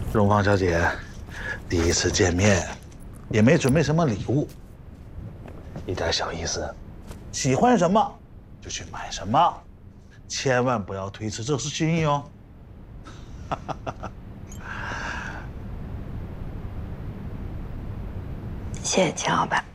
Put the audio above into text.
荣芳小姐，第一次见面，也没准备什么礼物，一点小意思，喜欢什么就去买什么，千万不要推辞这是心意哦。 谢谢钱老板。